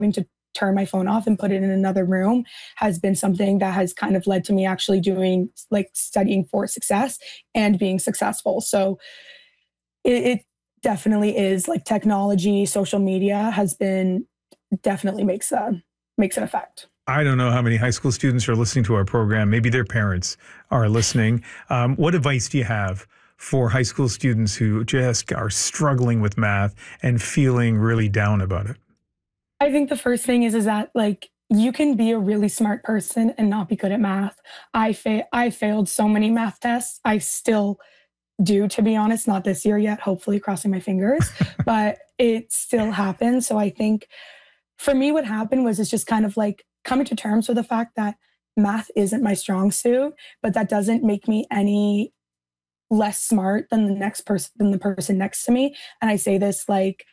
to turn my phone off and put it in another room has been something that has kind of led to me actually doing like studying for success and being successful. So it definitely is like technology, social media has been definitely makes an effect. I don't know how many high school students are listening to our program. Maybe their parents are listening. What advice do you have for high school students who just are struggling with math and feeling really down about it? I think the first thing is that like you can be a really smart person and not be good at math. I failed so many math tests. I still do, to be honest, not this year yet, hopefully crossing my fingers, but it still happens. So I think for me, what happened was it's just kind of like coming to terms with the fact that math isn't my strong suit, but that doesn't make me any less smart than the person next to me. And I say this like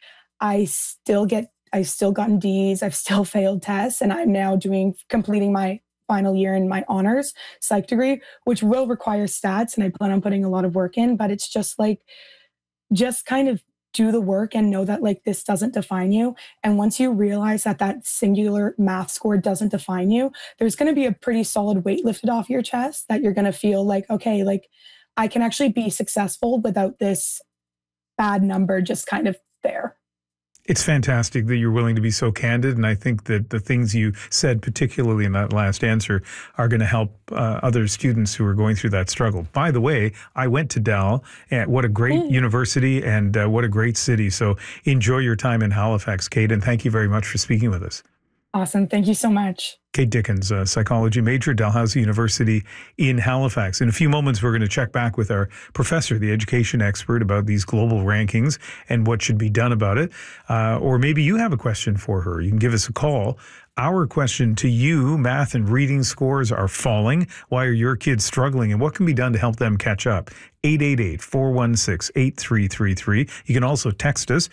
I've still gotten D's, I've still failed tests, and I'm now completing my final year in my honors psych degree, which will require stats. And I plan on putting a lot of work in, but it's just like, just kind of do the work and know that like this doesn't define you. And once you realize that that singular math score doesn't define you, there's going to be a pretty solid weight lifted off your chest that you're going to feel like, okay, like I can actually be successful without this bad number just kind of there. It's fantastic that you're willing to be so candid, and I think that the things you said, particularly in that last answer, are going to help other students who are going through that struggle. By the way, I went to Dal, and what a great university and what a great city. So enjoy your time in Halifax, Kate, and thank you very much for speaking with us. Awesome. Thank you so much. Kate Dickens, a psychology major at Dalhousie University in Halifax. In a few moments, we're going to check back with our professor, the education expert, about these global rankings and what should be done about it. Or maybe you have a question for her. You can give us a call. Our question to you, math and reading scores are falling. Why are your kids struggling? And what can be done to help them catch up? 888-416-8333. You can also text us,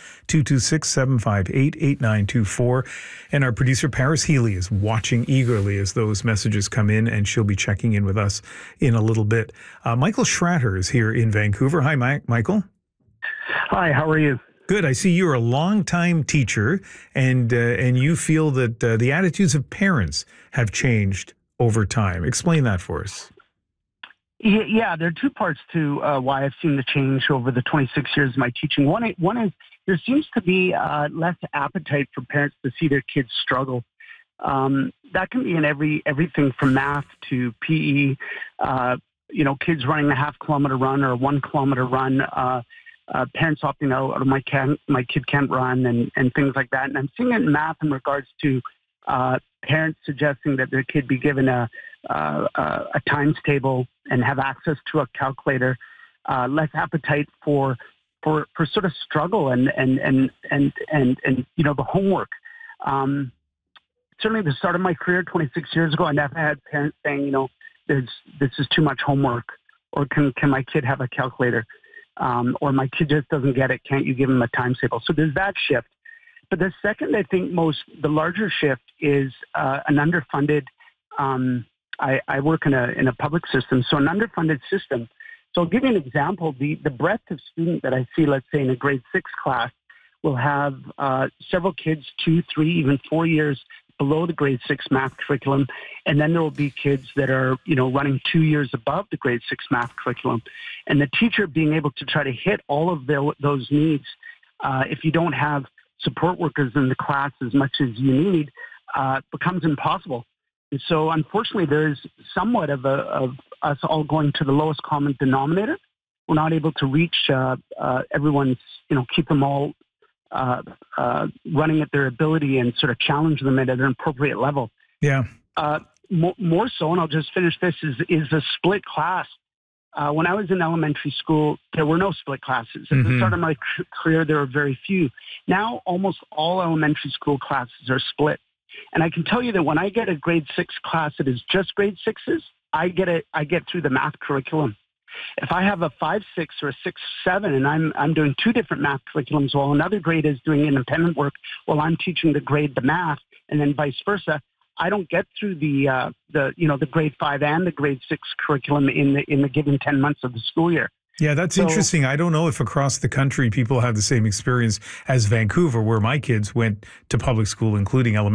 226-758-8924. And our producer, Paris Healy, is watching eagerly as those messages come in, and she'll be checking in with us in a little bit. Michael Schratter is here in Vancouver. Hi, Michael. Hi, how are you? Good. I see you're a longtime teacher, and you feel that the attitudes of parents have changed over time. Explain that for us. Yeah, there are two parts to why I've seen the change over the 26 years of my teaching. One is there seems to be less appetite for parents to see their kids struggle. That can be in everything from math to PE. Kids running a half-kilometer run or a 1 kilometer run. Parents opting out, or my kid can't run, and things like that. And I'm seeing it in math in regards to parents suggesting that their kid be given a times table and have access to a calculator. Less appetite for sort of struggle and the homework. Certainly, at the start of my career, 26 years ago, I never had parents saying, this is too much homework, or can my kid have a calculator? Or my kid just doesn't get it. Can't you give him a times table? So there's that shift. But the second, I think the larger shift is an underfunded. I work in a public system, so an underfunded system. So I'll give you an example. The breadth of student that I see, let's say in a grade 6 class, will have several kids 2, 3, even 4 years below the grade 6 math curriculum. And then there will be kids that are, running 2 years above the grade 6 math curriculum. And the teacher being able to try to hit all of those needs, if you don't have support workers in the class as much as you need, becomes impossible. And so unfortunately, there's somewhat of us all going to the lowest common denominator. We're not able to reach everyone's, keep them all running at their ability and sort of challenge them at an appropriate level. Yeah. More so, and I'll just finish this, is a split class. When I was in elementary school, there were no split classes. At the start of my career, there were very few. Now, almost all elementary school classes are split. And I can tell you that when I get a grade 6 class that is just grade 6s, I get through the math curriculum. If I have a 5-6 or a 6-7 and I'm doing 2 different math curriculums while another grade is doing independent work while I'm teaching the grade the math, and then vice versa, I don't get through the grade 5 and the grade 6 curriculum in the given 10 months of the school year. Yeah, that's interesting. I don't know if across the country people have the same experience as Vancouver, where my kids went to public school, including elementary.